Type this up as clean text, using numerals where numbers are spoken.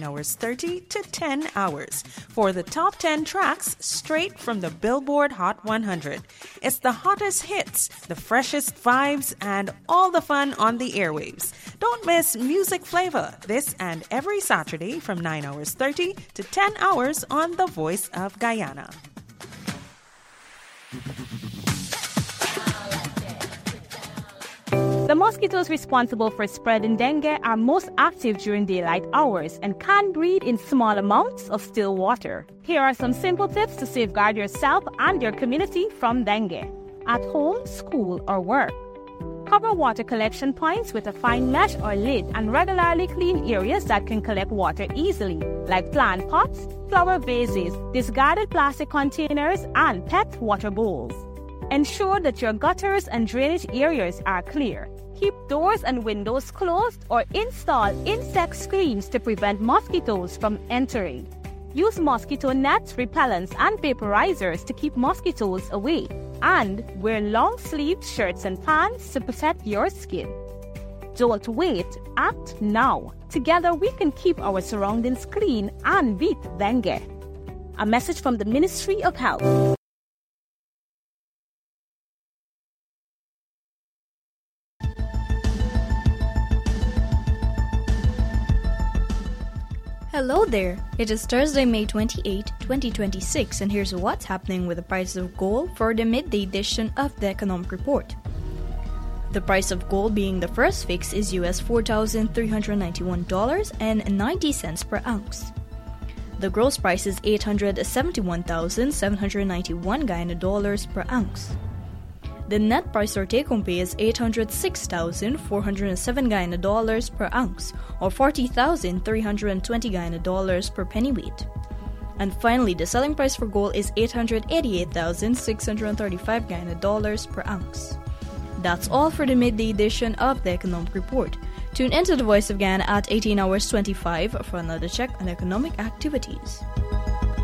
hours 30 to 10 hours for the top 10 tracks straight from the Billboard Hot 100. It's the hottest hits, the freshest vibes, and all the fun on the airwaves. Don't miss Music Flavor this and every Saturday from 9 hours 30 to 10 hours on The Voice of Guyana. The mosquitoes responsible for spreading dengue are most active during daylight hours and can breed in small amounts of still water. Here are some simple tips to safeguard yourself and your community from dengue. At home, school, or work. Cover water collection points with a fine mesh or lid and regularly clean areas that can collect water easily, like plant pots, flower vases, discarded plastic containers, and pet water bowls. Ensure that your gutters and drainage areas are clear. Keep doors and windows closed or install insect screens to prevent mosquitoes from entering. Use mosquito nets, repellents, and vaporizers to keep mosquitoes away. And wear long-sleeved shirts and pants to protect your skin. Don't wait, act now. Together we can keep our surroundings clean and beat dengue. A message from the Ministry of Health. Hello there! It is Thursday, May 28, 2026, and here's what's happening with the price of gold for the midday edition of the Economic Report. The price of gold being the first fix is US $4,391.90 per ounce. The gross price is $871,791 Guyana dollars per ounce. The net price or take-home pay is $806,407 Guyana dollars per ounce, or $40,320 Guyana dollars per pennyweight. And finally, the selling price for gold is $888,635 Guyana dollars per ounce. That's all for the midday edition of the Economic Report. Tune into the Voice of Guyana at 18 hours 25 for another check on economic activities.